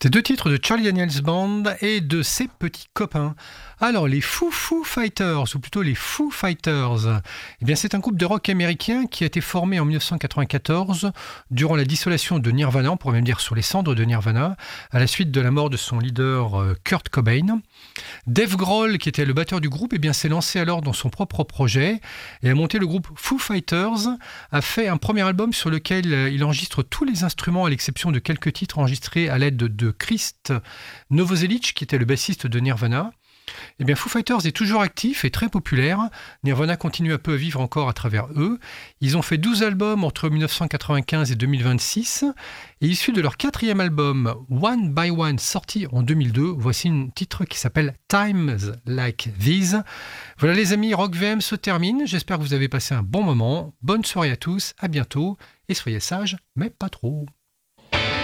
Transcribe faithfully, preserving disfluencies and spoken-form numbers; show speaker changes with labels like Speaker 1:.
Speaker 1: C'était deux titres de Charlie Daniels Band et de ses petits copains. Alors, les Foo Foo Fighters, ou plutôt les Foo Fighters, eh bien, c'est un groupe de rock américain qui a été formé en dix-neuf cent quatre-vingt-quatorze durant la dissolution de Nirvana, on pourrait même dire sur les cendres de Nirvana, à la suite de la mort de son leader euh, Kurt Cobain. Dave Grohl, qui était le batteur du groupe, eh bien, s'est lancé alors dans son propre projet et a monté le groupe Foo Fighters, a fait un premier album sur lequel euh, il enregistre tous les instruments à l'exception de quelques titres enregistrés à l'aide de, de Krist Novoselic, qui était le bassiste de Nirvana. Eh bien, Foo Fighters est toujours actif et très populaire. Nirvana continue un peu à vivre encore à travers eux. Ils ont fait douze albums entre dix-neuf cent quatre-vingt-quinze et deux mille vingt-six. Et issu de leur quatrième album, One by One, sorti en deux mille deux, voici un titre qui s'appelle Times Like These. Voilà les amis, Rock V M se termine. J'espère que vous avez passé un bon moment. Bonne soirée à tous, à bientôt. Et soyez sages, mais pas trop.